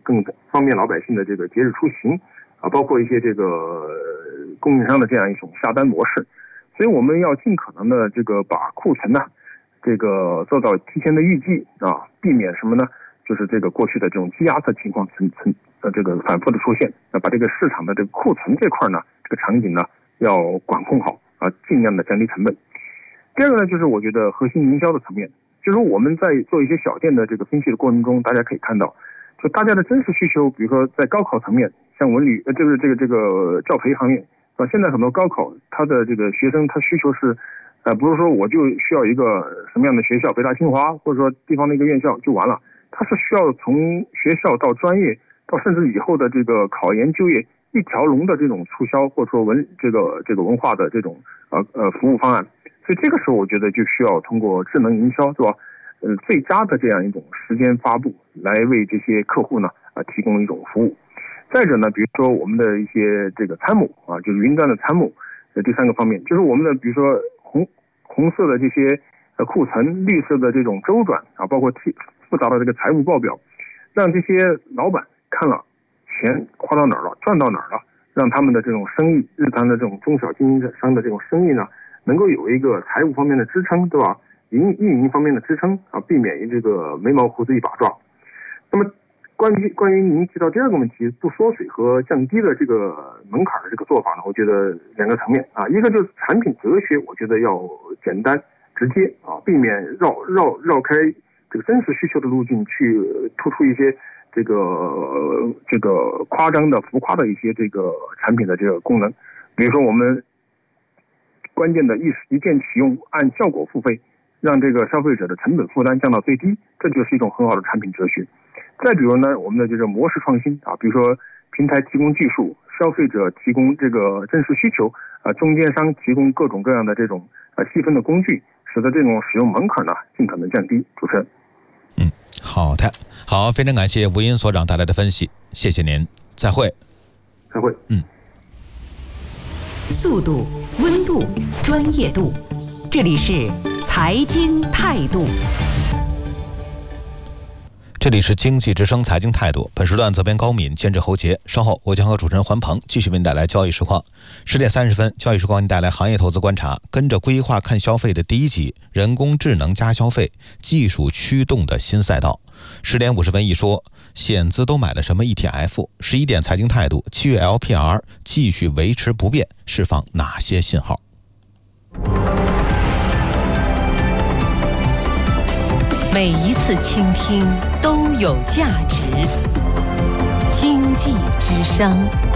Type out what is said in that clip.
更方便老百姓的这个节日出行啊，包括一些这个供应商的这样一种下单模式。所以我们要尽可能的这个把库存呢，这个做到提前的预计啊，避免什么呢？就是这个过去的这种积压的情况这个反复的出现，那把这个市场的这个库存这块呢，这个场景呢要管控好啊，尽量的降低成本。第二个呢，就是我觉得核心营销的层面，就是我们在做一些小店的这个分析的过程中，大家可以看到，就大家的真实需求，比如说在高考层面，像文旅这个教培行业啊，现在很多高考他的这个学生他需求是，不是说我就需要一个什么样的学校，北大清华或者说地方的一个院校就完了，他是需要从学校到专业到甚至以后的这个考研就业一条龙的这种促销，或者说这个文化的这种服务方案。所以这个时候我觉得就需要通过智能营销，是吧？最佳的这样一种时间发布，来为这些客户呢提供一种服务。再者呢，比如说我们的一些这个参谋啊，就是云端的参谋。第三个方面就是我们的比如说红色的这些库存，绿色的这种周转啊，包括复杂的这个财务报表，让这些老板看了钱花到哪儿了，赚到哪儿了，让他们的这种生意，日常的这种中小经营商的这种生意呢，能够有一个财务方面的支撑，对吧？运营方面的支撑啊，避免于这个眉毛胡子一把抓。那么关于您提到第二个问题，不缩水和降低的这个门槛的这个做法呢，我觉得两个层面啊，一个就是产品哲学，我觉得要简单直接啊，避免绕开这个真实需求的路径，去突出一些这个夸张的浮夸的一些这个产品的这个功能。比如说我们关键的一键启用，按效果付费，让这个消费者的成本负担降到最低，这就是一种很好的产品哲学。再比如呢，我们的这个模式创新啊，比如说平台提供技术，消费者提供这个真实需求啊，中间商提供各种各样的这种细分的工具，使得这种使用门槛呢尽可能降低。主持人， 好的，好，非常感谢吴英所长带来的分析，谢谢您，再会。 再会。 速度、温度、专业度，这里是财经态度。 这里是经济之声财经态度，本时段责编高敏，监制侯杰。稍后我将和主持人黄鹏继续为您带来交易实况。10点30分，交易实况为您带来行业投资观察，跟着规划看消费的第一集，人工智能加消费，技术驱动的新赛道。10点50分一说，险资都买了什么 ETF？ 11点财经态度，7月 LPR 继续维持不变，释放哪些信号？ 每一次倾听都有价值。经济之声。